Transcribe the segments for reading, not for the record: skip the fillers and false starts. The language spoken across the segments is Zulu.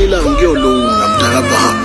ilanga kuyolunga mdala baba,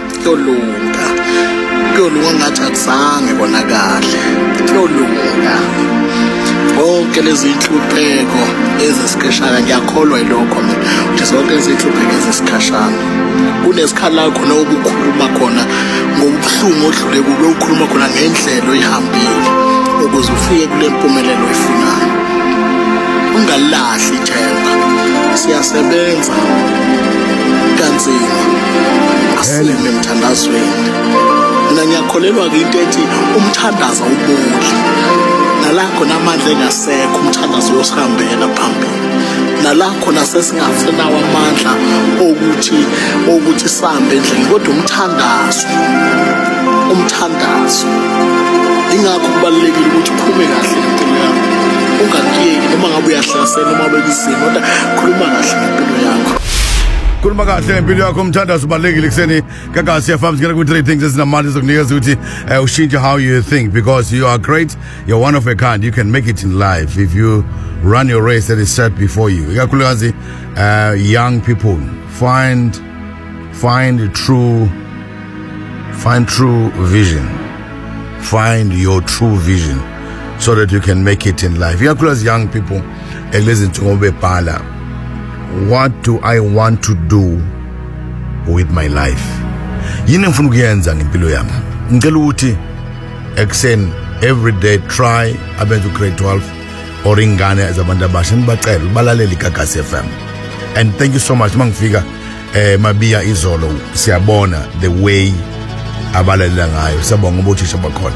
kuyolunga ngathi akuzange konakale, kuyolunga. Bonke lezi inhlupheko ezisikhashana ngiyakholwa lokho mina ukuthi zonke lezi inhlupheko ezisikhashana kunesikhala khona ukukhuluma khona ngobuhlungu odlule kube ukhuluma khona ngendlela oyihambile ukuze ufike kule mpumelelo oyifunayo. Ungalahli ithemba, siyasebenza kanzima asileme emthandazweni. Mina ngiyakholelwa into ethi umthandazo ubuhle. Nalakho namandla engasekho umthandazo uyosihambela phambili. Nalakho nasesingasenawo amandla ukuthi sihambe endleleni kodwa umthandazo ingakho kubalulekile ukuthi uphume kahle ngempilo yakho. Ungakiyeki noma ngabe uyahlasela noma bekuzima kodwa khuluma kahle ngempilo yakho. Khuluma kahle ngempilo yakho. Umthandazo ubalulekile kuseni Gagasi FM. Sigena ku 3 things ezinamandla zokunikeza ukuthi ushintshe how you think, because you are great, you're one of a kind, you can make it in life if you run your race that is set before you. Ikakhulukazi young people, find true vision, find your true vision so that you can make it in life. Ikakhulukazi young people, listen to obebhala, what do I want to do with my life? Yini ngifuna ukuyenza ngempilo yami? Ngicela ukuthi ekseni every day try abenza grade 12 or ingane ezabantu abasha nibacela balalele iGagasi FM. And thank you so much mangifika Mabiya izolo siyabona the way abalalela ngayo, siyabonga ubuthisha bakhona.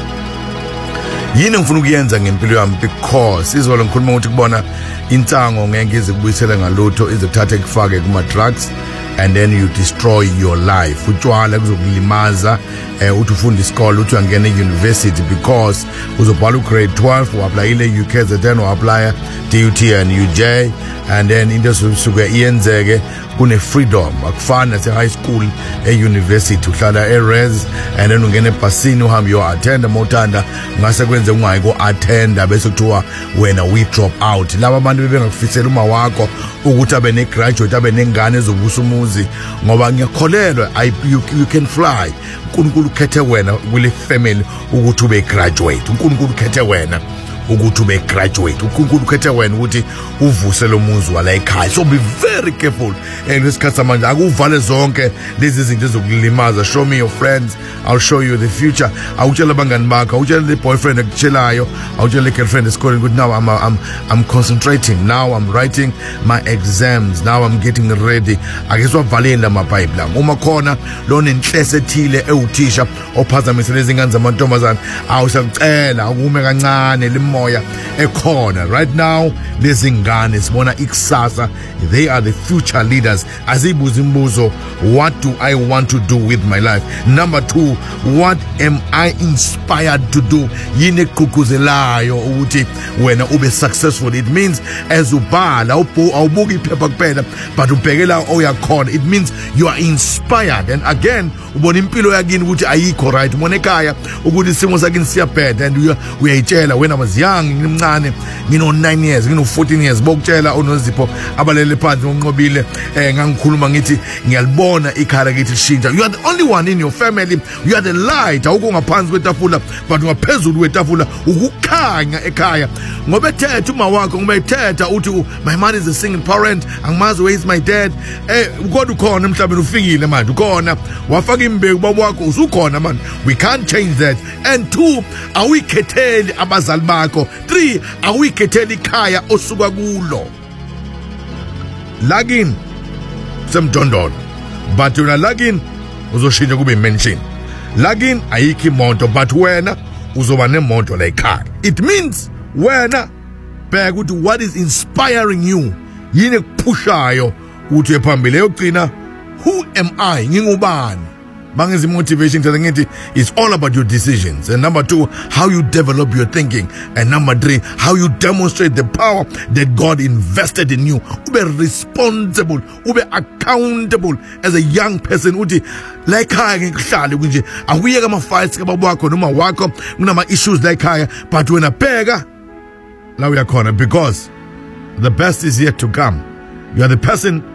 Yini ngifuna ukuyenza ngempilo yami because izolo ngikhuluma ukuthi kubona intsango ngeke izikubuyisela ngalutho, izokuthatha ikufake kuma drugs and then you destroy your life. Utshwala kuzokulimaza, uthi ufunda isikole uthi uyangena e-university because uzobhala grade 12 uapplyile UKZN uapply DUT and UJ and then into suke iyenzeke kune freedom akufana nase high school e-university uhlala e-res and then ungena ebhasini uhambe yo attend mothanda ngase kwenze ungayiko attend bese kuthiwa wena we drop out. Laba abantu bebengakufisela uma wakho ukuthi abe ne graduate abe nengane ezobusa umuzi ngoba ngiyakholelwa you can fly. uNkulunkulu ukhethe wena kule family ukuthi ube graduate. uNkulunkulu ukhethe wena ukuthi ube graduate. uNkulunkulu ukhethe wena ukuthi uvuse lo muzi wala ekhaya. So be very careful lesikhathi manje, akuvale zonke lezi zinto ezokulimaza. Show me your friends, I'll show you the future. Awutshela abangani bakho, awutshela le boyfriend ekutshelayo, awutshela le girlfriend esikoleni ukuthi now I'm concentrating, now I'm writing my exams, now I'm getting ready. Ake siwavaleni la maBhayibheli. Uma khona lona inhlese ethile ewuthisha ophazamisela izingane zamantombazana, awusakucela ukume kancane moya ekhona right now. Lezi ngane sibona ikusasa, they are the future leaders. Azibuza imbuzo, what do I want to do with my life? Number 2, what am I inspired to do? Yini ekugqugquzelayo ukuthi wena ube successful? It means as ubhala awubuki iphepha kuphela but ubhekela oyakhona. It means you are inspired. And again ubona impilo yakini ukuthi ayikho right, ubona ekhaya ukuthi isimo sakini siyabheda and uyayitshela when I was young ngimncane ngino 9 years ngino 14 years bokutshela uNozipho abalele phansi ngonqobile ngangikhuluma ngithi ngiyalibona ikhaya kithi lishintsha. You are the only one in your family, you are the light. Awukho ngaphansi kwetafula but ngaphezulu kwetafula ukukhanya ekhaya. Ngoba ethetha uma wakho ngoba ethetha uthi my mother is a single parent, angimazi where is my dad. Kodwa ukhona emhlabeni ufikile manje, ukhona wafaka imbewu baba wakho usukhona manje. We can't change that. And 2, awuyikhetheli abazali bakho. 3, awuyikhetheli ikhaya osuka kulo. Login semjondolo but una login uzoshintsha kube mention. Login ayikho imoto but wena uzoba nemoto la ekhaya. It means wena bheka ukuthi what is inspiring you, yini ekuphushayo ukuthi ephambili. Eyogcina, who am I, ngingubani? Bangezi motivation to ngithi it's all about your decisions. And number 2, how you develop your thinking. And number 3, how you demonstrate the power that God invested in you. Ube responsible, ube accountable as a young person. Uthi like haya ngikuhlale kunje akuyeka ama fights kababa wakho noma wakho kunama issues like haya, but wena bheka la uyakhona because the best is yet to come. You are the person